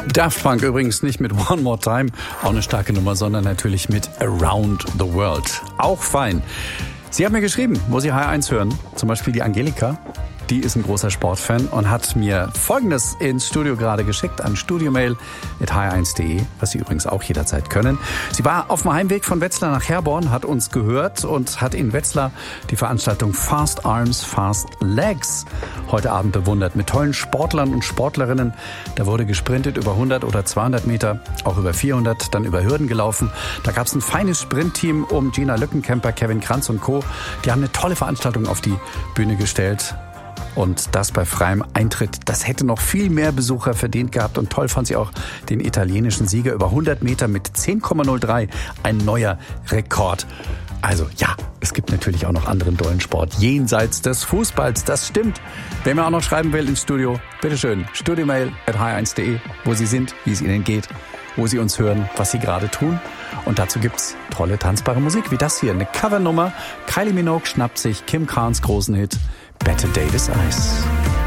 Daft Punk übrigens nicht mit One More Time, auch eine starke Nummer, sondern natürlich mit Around the World. Auch fein. Sie haben mir geschrieben, wo Sie HR1 hören, zum Beispiel die Angelika. Die ist ein großer Sportfan und hat mir Folgendes ins Studio gerade geschickt an studiomail@hr1.de, was Sie übrigens auch jederzeit können. Sie war auf dem Heimweg von Wetzlar nach Herborn, hat uns gehört und hat in Wetzlar die Veranstaltung Fast Arms, Fast Legs heute Abend bewundert. Mit tollen Sportlern und Sportlerinnen. Da wurde gesprintet über 100 oder 200 Meter, auch über 400, dann über Hürden gelaufen. Da gab es ein feines Sprintteam um Gina Lückenkämper, Kevin Kranz und Co. Die haben eine tolle Veranstaltung auf die Bühne gestellt. Und das bei freiem Eintritt, das hätte noch viel mehr Besucher verdient gehabt. Und toll fand sie auch den italienischen Sieger über 100 Meter mit 10,03. Ein neuer Rekord. Also ja, es gibt natürlich auch noch anderen tollen Sport jenseits des Fußballs. Das stimmt. Wer mir auch noch schreiben will ins Studio, bitteschön, studiomail@hr1.de, wo Sie sind, wie es Ihnen geht, wo Sie uns hören, was Sie gerade tun. Und dazu gibt's tolle tanzbare Musik, wie das hier. Eine Covernummer. Kylie Minogue schnappt sich Kim Carnes großen Hit Better Davis Eyes.